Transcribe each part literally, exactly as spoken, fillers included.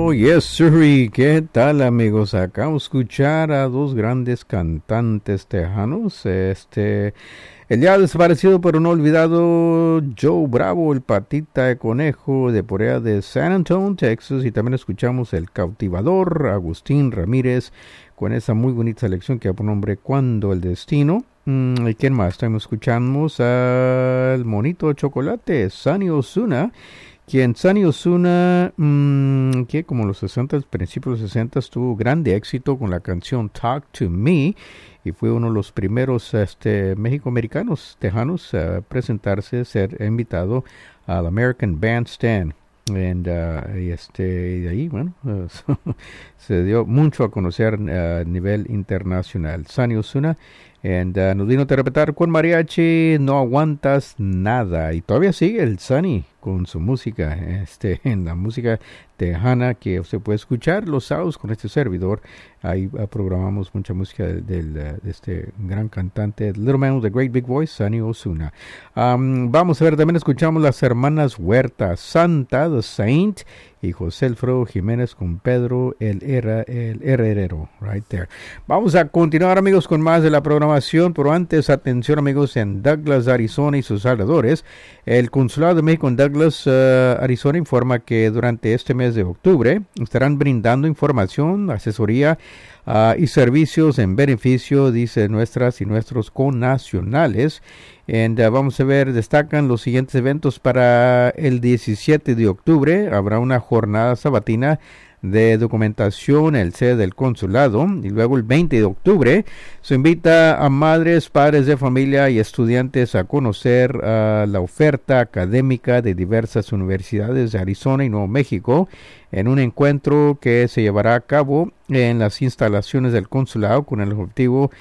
Oh, yes, sir. ¿Qué tal, amigos? Acabamos de escuchar a dos grandes cantantes tejanos. Este, el ya desaparecido pero no olvidado Joe Bravo, el patita de conejo de por allá de San Antonio, Texas. Y también escuchamos el cautivador Agustín Ramírez con esa muy bonita selección que da por nombre Cuando el Destino. Mm, ¿Y quién más? También escuchamos al monito de chocolate, Sunny Ozuna. Quien Sunny Ozuna, mmm, que como los sesenta, principios de los sesenta, tuvo grande éxito con la canción Talk to Me y fue uno de los primeros este, mexicoamericanos tejanos a presentarse, ser invitado al American Bandstand. And, uh, y este, y de ahí, bueno, uh, se dio mucho a conocer uh, a nivel internacional. Sunny Ozuna. And, uh, nos vino a interpretar con mariachi No Aguantas Nada. Y todavía sigue el Sunny con su música, este, en la música tejana que usted puede escuchar los sábados con este servidor. Ahí uh, programamos mucha música de, de, de este gran cantante, Little Man with a Great Big Voice, Sunny Ozuna. Um, vamos a ver, también escuchamos las hermanas Huerta, Santa, The Saint, y José Alfredo Jiménez con Pedro el, era, el Herrero, right there. Vamos a continuar, amigos, con más de la programación, pero antes, atención, amigos, en Douglas, Arizona y sus alrededores. El Consulado de México en Douglas, uh, Arizona, informa que durante este mes de octubre estarán brindando información, asesoría uh, y servicios en beneficio, dice, nuestras y nuestros connacionales. And, uh, vamos a ver, destacan los siguientes eventos para el diecisiete de octubre. Habrá una jornada sabatina de documentación, el sede del consulado, y luego el veinte de octubre se invita a madres, padres de familia y estudiantes a conocer uh, la oferta académica de diversas universidades de Arizona y Nuevo México en un encuentro que se llevará a cabo en las instalaciones del consulado con el objetivo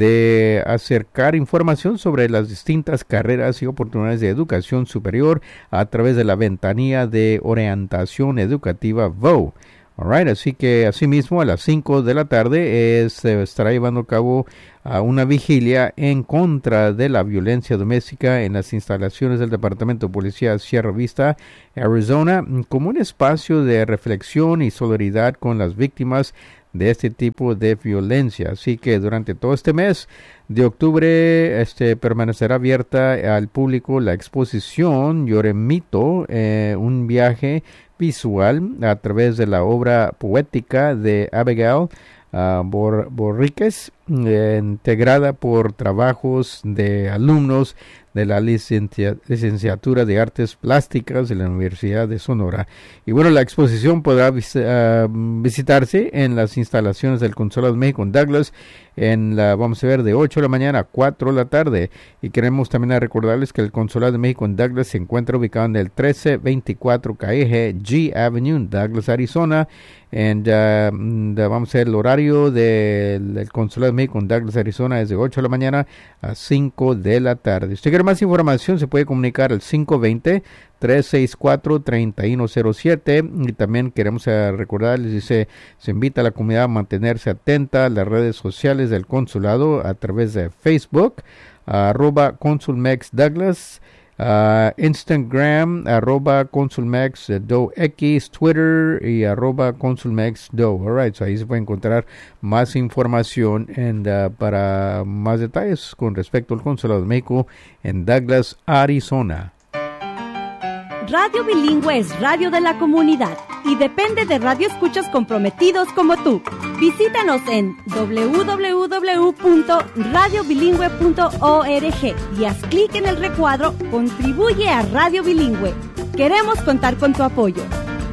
de acercar información sobre las distintas carreras y oportunidades de educación superior a través de la ventanilla de orientación educativa V O E. Alright, así que asimismo a las cinco de la tarde eh, se estará llevando a cabo uh, una vigilia en contra de la violencia doméstica en las instalaciones del Departamento de Policía Sierra Vista, Arizona, como un espacio de reflexión y solidaridad con las víctimas de este tipo de violencia. Así que durante todo este mes de octubre este, permanecerá abierta al público la exposición Yoremito, eh, un viaje visual a través de la obra poética de Abigail uh, Bor Borríquez, eh, integrada por trabajos de alumnos de la licencia, licenciatura de Artes Plásticas de la Universidad de Sonora. Y bueno, la exposición podrá vis uh, visitarse en las instalaciones del Consulado de México en Douglas, en la, vamos a ver, de ocho de la mañana a cuatro de la tarde. Y queremos también recordarles que el Consulado de México en Douglas se encuentra ubicado en el trece veinticuatro Calle G Avenue en Douglas, Arizona. And, uh, the, vamos a ver, el horario del de, Consulado de México en Douglas, Arizona es de ocho de la mañana a cinco de la tarde. Si usted quiere más información, se puede comunicar al cinco dos cero, tres seis cuatro, tres uno cero siete. Y también queremos uh, recordarles, dice, se invita a la comunidad a mantenerse atenta a las redes sociales del consulado a través de Facebook, uh, arroba Consulmex Douglas, Uh, Instagram, arroba Consulmex uh, Do X, Twitter y arroba Consulmex Do. Alright, so ahí se puede encontrar más información and, uh, para más detalles con respecto al Consulado de México en Douglas, Arizona. Radio Bilingüe es radio de la comunidad y depende de radioescuchas comprometidos como tú. Visítanos en doble u doble u doble u punto radio bilingüe punto org y haz clic en el recuadro Contribuye a Radio Bilingüe. Queremos contar con tu apoyo.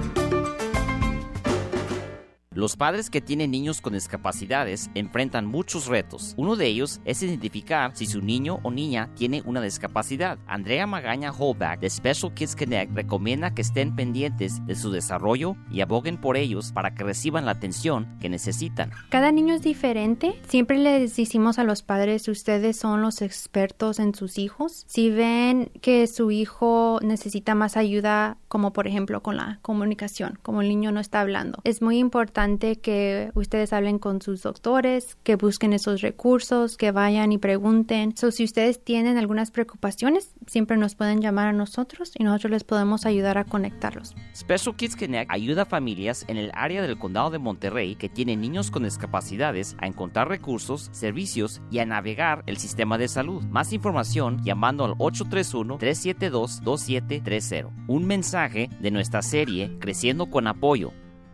Los padres que tienen niños con discapacidades enfrentan muchos retos. Uno de ellos es identificar si su niño o niña tiene una discapacidad. Andrea Magaña Holback de Special Kids Connect recomienda que estén pendientes de su desarrollo y aboguen por ellos para que reciban la atención que necesitan. Cada niño es diferente. Siempre les decimos a los padres, ustedes son los expertos en sus hijos. Si ven que su hijo necesita más ayuda, como por ejemplo con la comunicación, como el niño no está hablando. Es muy importante que ustedes hablen con sus doctores, que busquen esos recursos, que vayan y pregunten. So, si ustedes tienen algunas preocupaciones, siempre nos pueden llamar a nosotros y nosotros les podemos ayudar a conectarlos. Special Kids Connect ayuda a familias en el área del condado de Monterrey que tienen niños con discapacidades a encontrar recursos, servicios y a navegar el sistema de salud. Más información llamando al ocho tres uno, tres siete dos, dos siete tres cero. Un mensaje de nuestra serie Creciendo con Apoyo.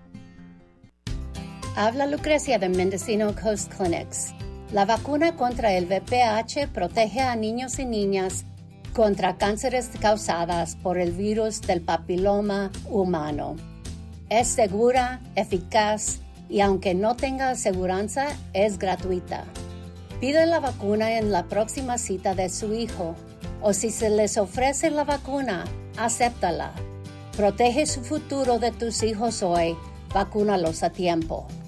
Habla Lucrecia de Mendocino Coast Clinics. La vacuna contra el V P H protege a niños y niñas contra cánceres causadas por el virus del papiloma humano. Es segura, eficaz y aunque no tenga aseguranza, es gratuita. Pide la vacuna en la próxima cita de su hijo o si se les ofrece la vacuna, acéptala. Protege su futuro de tus hijos hoy, vacúnalos a tiempo.